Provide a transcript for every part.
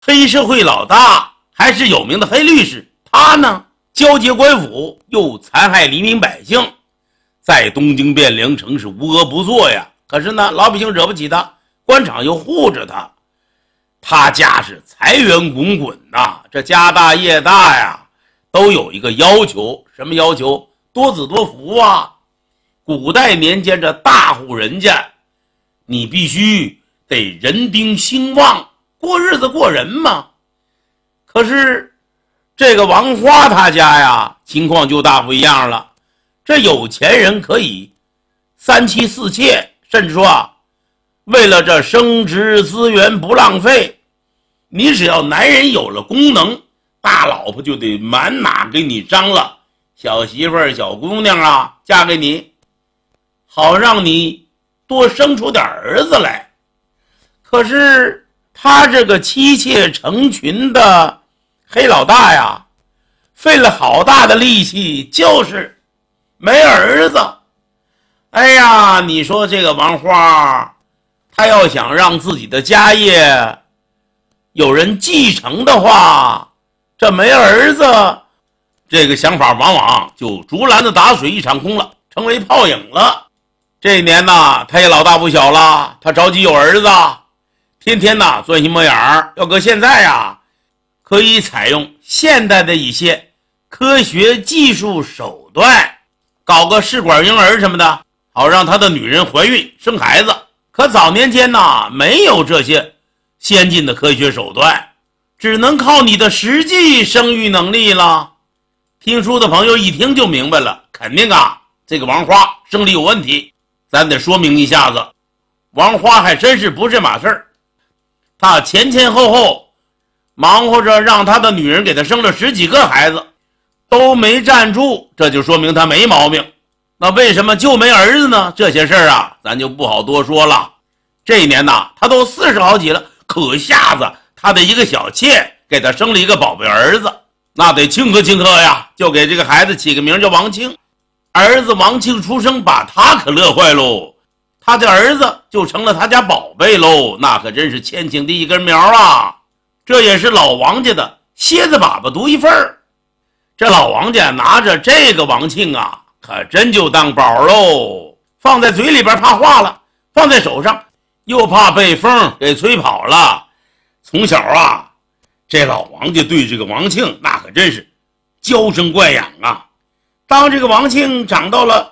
黑社会老大还是有名的黑律师，他呢交接官府，又残害黎民百姓，在东京汴梁城是无恶不作呀。可是呢，老百姓惹不起他，官场又护着他，他家是财源滚滚呐，这家大业大呀，都有一个要求，什么要求？多子多福啊。古代年间这大户人家，你必须得人丁兴旺，过日子过人嘛。可是这个王花他家呀，情况就大不一样了。这有钱人可以三妻四妾，甚至说啊，为了这生殖资源不浪费，你只要男人有了功能，大老婆就得满马给你张了，小媳妇儿小姑娘啊嫁给你，好让你多生出点儿子来。可是他这个妻妾成群的黑老大呀，费了好大的力气，就是没儿子。哎呀，你说这个王花，他要想让自己的家业有人继承的话，这没儿子，这个想法往往就竹篮子打水一场空了，成为泡影了。这一年呢，他也老大不小了，他着急有儿子，天天呢钻心摸眼儿。要搁现在呀，可以采用现代的一些科学技术手段，搞个试管婴儿什么的，好让他的女人怀孕生孩子。可早年间呢，没有这些先进的科学手段，只能靠你的实际生育能力了。听书的朋友一听就明白了，肯定啊，这个王花生理有问题。咱得说明一下子，王花还真是不是码事儿。他前前后后忙活着让他的女人给他生了10几个孩子，都没站住，这就说明他没毛病。那为什么就没儿子呢？这些事儿啊，咱就不好多说了。这一年呐，他都40好几了，可下子他的一个小妾给他生了一个宝贝儿子，那得庆贺庆贺呀，就给这个孩子起个名叫王庆。儿子王庆出生，把他可乐坏喽，他的儿子就成了他家宝贝喽，那可真是千顷的一根苗啊。这也是老王家的蝎子粑粑独一份儿。这老王家拿着这个王庆啊，可真就当宝喽，放在嘴里边怕化了，放在手上又怕被风给吹跑了。从小啊，这老王家对这个王庆那可真是娇生惯养啊。当这个王庆长到了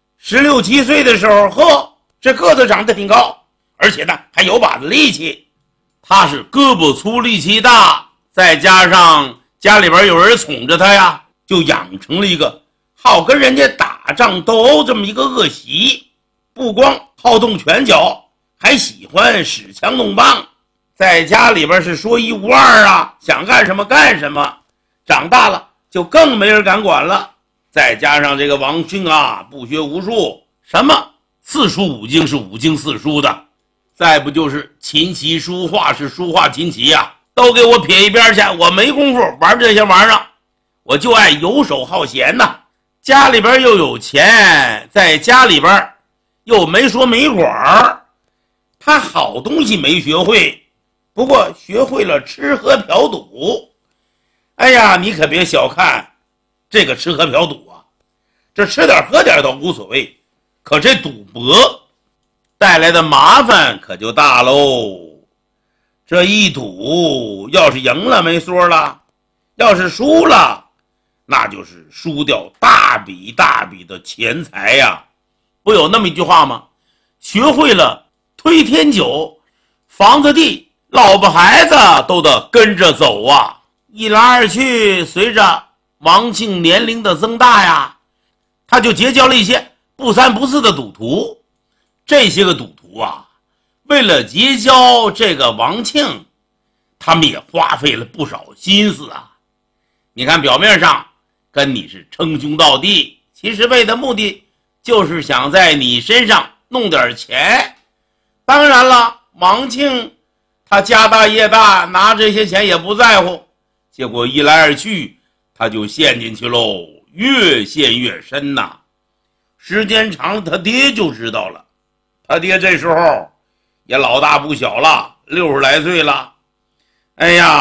16、17岁的时候，呵，这个子长得挺高，而且呢还有把子力气。他是胳膊粗力气大，再加上家里边有人宠着他呀，就养成了一个好跟人家打仗斗殴这么一个恶习。不光好动拳脚，还喜欢使枪弄棒，在家里边是说一无二啊，想干什么干什么。长大了就更没人敢管了。再加上这个王庆啊，不学无术，什么四书五经是五经四书的，再不就是琴棋书画是书画琴棋呀，都给我撇一边去，我没工夫玩这些玩意儿，我就爱游手好闲呐。家里边又有钱，在家里边又没说没管儿，他好东西没学会，不过学会了吃喝嫖赌。哎呀，你可别小看这个吃喝嫖赌啊，这吃点喝点都无所谓，可这赌博带来的麻烦可就大喽。这一赌，要是赢了没说了，要是输了，那就是输掉大笔大笔的钱财呀。不有那么一句话吗？学会了推天九，房子地老婆孩子都得跟着走啊。一来二去，随着王庆年龄的增大呀，他就结交了一些不三不四的赌徒。这些个赌徒啊，为了结交这个王庆，他们也花费了不少心思啊。你看表面上跟你是称兄道弟，其实为的目的就是想在你身上弄点钱。当然了，王庆他家大业大，拿这些钱也不在乎，结果一来二去他就陷进去喽，越陷越深呐。时间长了，他爹就知道了。他爹这时候也老大不小了，60来岁了。哎呀，